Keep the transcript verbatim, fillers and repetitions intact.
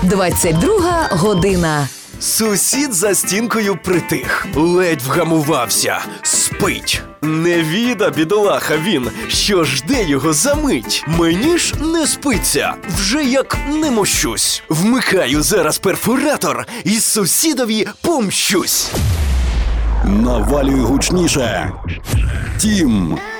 двадцять друга година. Сусід за стінкою притих, ледь вгамувався, спить. Не віда, бідолаха він, що жде його за мить. Мені ж не спиться, вже як не мощусь. Вмикаю зараз перфоратор і сусідові помщусь. Навалюй гучніше. Тім